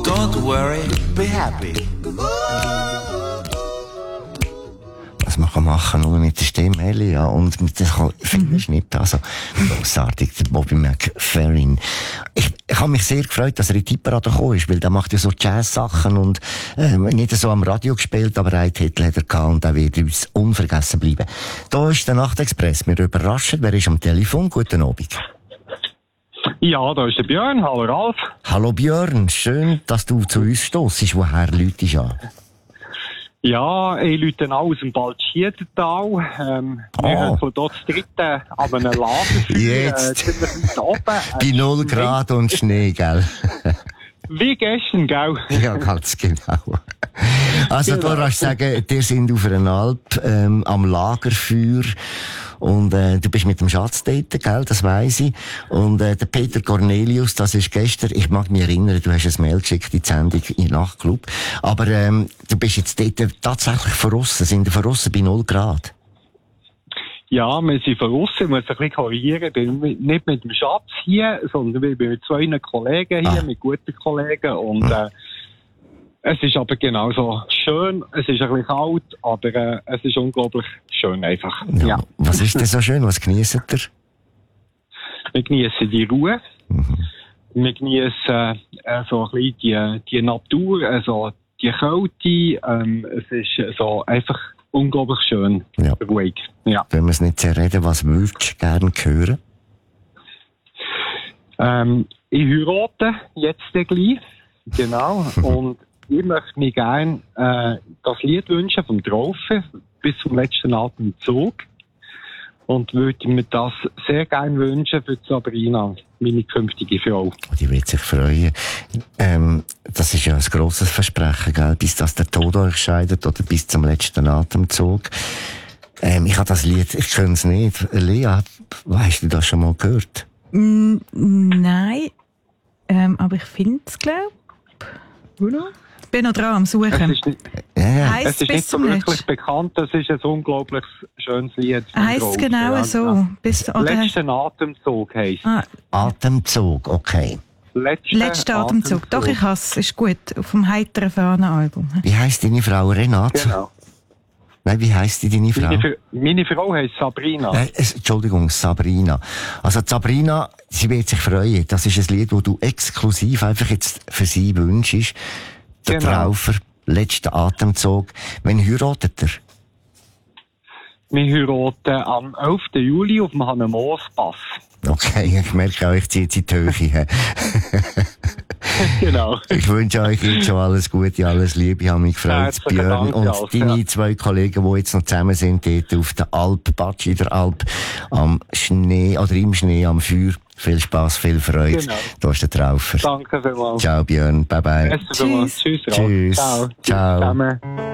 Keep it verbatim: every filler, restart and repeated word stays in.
Don't worry, be happy. Was man kann machen, nur mit der Stimme, Elia, und mit dem Fingerschnitt, also grossartig, der Bobby McFerrin. Ich, ich habe mich sehr gefreut, dass er in die Tipperade gekommen ist, weil der macht ja so Jazz-Sachen und äh, nicht so am Radio gespielt, aber einen Titel hat er gehabt und der wird uns unvergessen bleiben. Da ist der Nachtexpress, wir überraschen, wer ist am Telefon? Guten Abend. Ja, da ist der Björn. Hallo Ralf. Hallo Björn, schön, dass du zu uns stossest. Woher läutest du an? Ja, ich rufe an aus dem Baltschiedental. Ähm, Oh. Wir haben von dort das dritte an einem Lagerfeuer. Jetzt. Äh, ziemlich weit oben. Bei null Grad und Schnee, gell? Wie gestern, gell? Ja, ganz genau. Also, Genau. du kannst sagen, ihr sind auf einer Alp, ähm, am Lagerfeuer. Und, äh, du bist mit dem Schatz dort, gell? Das weiss ich. Und, äh, der Peter Cornelius, das ist gestern, ich mag mich erinnern, du hast ein Mail geschickt in die Sendung in Nachtclub. Aber, ähm, du bist jetzt dort tatsächlich verrissen, sind wir verrissen bei null Grad. Ja, wir sind von aussen, ich muss ein bisschen korrigieren. Ich bin mit- nicht mit dem Schatz hier, sondern ich bin mit zwei Kollegen hier, Ah. mit guten Kollegen. Und, äh, es ist aber genauso schön. Es ist ein bisschen kalt, aber äh, es ist unglaublich schön einfach. Ja. Ja. Was ist denn so schön? Was genießt ihr? Wir genießen die Ruhe. Wir genießen äh, äh, so ein bisschen die, die Natur, also die Kälte. Ähm, es ist so einfach unglaublich schön. Ja. Ruhig. Ja. Wenn wir es nicht zerreden, was würdest du gerne hören? Ähm, ich heirate jetzt gleich. Genau. Und ich möchte mir gerne äh, das Lied wünschen vom Traufe bis zum letzten Atemzug. Und würde mir das sehr gerne wünschen für Sabrina, meine künftige Frau. Oh, die wird sich freuen. Ähm, das ist ja ein grosses Versprechen, gell? Bis das der Tod euch scheidet oder bis zum letzten Atemzug. Ähm, ich habe das Lied, ich kenne es nicht. Lea, hast du das schon mal gehört? Mm, nein, ähm, aber ich finde es, glaube ich. Oder? Ich bin noch dran am Es Suchen. ist nicht, Ja, ja. Heisst es ist bis nicht so zum wirklich letzten. bekannt, es ist ein unglaublich schönes Lied. vom Heisst es Traufe. genau Ja, so? ja. Bis, oder heisst, Letzten Atemzug heisst ah, Atemzug, okay. Letzter letzter Atemzug. Doch, ich hasse es. Ist gut. Vom heiteren Fahnen-Album. Wie heisst deine Frau? Renate? Genau. Nein, wie heisst die deine Frau? Meine, Fr- meine Frau heisst Sabrina. Äh, es- Entschuldigung, Sabrina. Also Sabrina, sie wird sich freuen. Das ist ein Lied, das du exklusiv einfach jetzt für sie wünschst. Der Genau. Traufer, letzter Atemzug. Wann heiratet er? Wir heiraten am elften Juli auf dem Hannemoospass. Okay, ich merke auch, ich ziehe jetzt in die Höhe. Genau. Ich wünsche euch jetzt schon alles Gute, alles Liebe. Ich habe mich gefreut, Herzlichen Björn. Dank, Und Alf, deine ja. zwei Kollegen, die jetzt noch zusammen sind, dort auf der Alp, Batsch in der Alp, am Schnee, oder im Schnee, am Feuer. Viel Spass, viel Freude. Genau. Da ist der Traufer. Danke vielmals. Ciao, Björn. Bye, bye. Besten vielmals. Tschüss. Ralf. Tschüss. Ciao. Ciao. Zusammen.